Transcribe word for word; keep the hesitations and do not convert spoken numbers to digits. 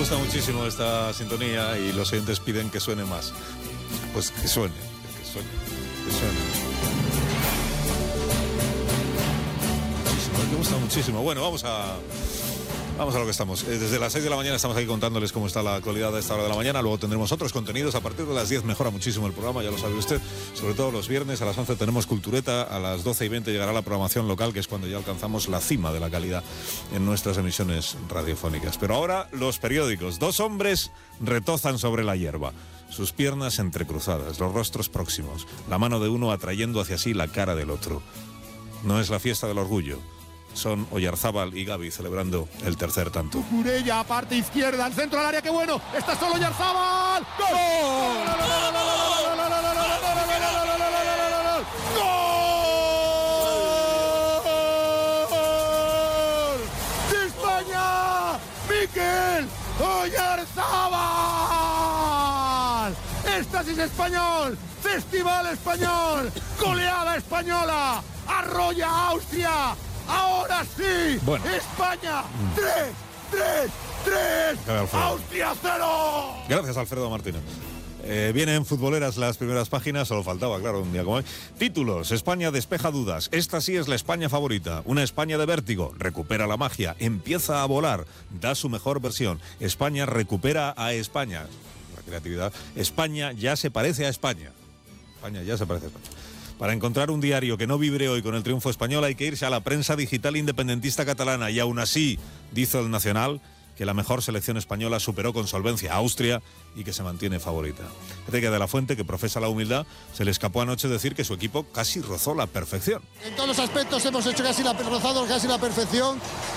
gusta muchísimo esta sintonía y los oyentes piden que suene más. Pues que suene, que suene, que suene. Muchísimo, me gusta muchísimo. Bueno, vamos a... Vamos a lo que estamos. Desde las seis de la mañana estamos aquí contándoles cómo está la actualidad a esta hora de la mañana. Luego tendremos otros contenidos. A partir de las diez mejora muchísimo el programa, ya lo sabe usted. Sobre todo los viernes a las once tenemos Cultureta. A las doce y veinte llegará la programación local, que es cuando ya alcanzamos la cima de la calidad en nuestras emisiones radiofónicas. Pero ahora los periódicos. Dos hombres retozan sobre la hierba. Sus piernas entrecruzadas, los rostros próximos. La mano de uno atrayendo hacia sí la cara del otro. No es la fiesta del orgullo. Son Oyarzábal y Gavi celebrando el tercer tanto. Cucurella, parte izquierda, al centro del área, qué bueno. Está solo Oyarzábal. ¡Gol! ¡Gol! ¡De España! ¡Mikel Oyarzábal! ¡Éxtasis español! ¡Festival español! ¡Goleada española! ¡Arrolla a Austria! ¡Ahora sí! Bueno. ¡España! ¡Tres! ¡Tres! ¡Tres! ¡Austria cero! Gracias, Alfredo Martínez. Eh, vienen futboleras las primeras páginas, solo faltaba, claro, un día como hoy. Títulos: España despeja dudas. Esta sí es la España favorita. Una España de vértigo. Recupera la magia. Empieza a volar. Da su mejor versión. España recupera a España. La creatividad. España ya se parece a España. España ya se parece a España. Para encontrar un diario que no vibre hoy con el triunfo español hay que irse a la prensa digital independentista catalana y aún así, dice el Nacional, que la mejor selección española superó con solvencia a Austria y que se mantiene favorita. Fíjate que de la Fuente, que profesa la humildad, se le escapó anoche decir que su equipo casi rozó la perfección. En todos los aspectos hemos hecho casi la, rozado casi la perfección.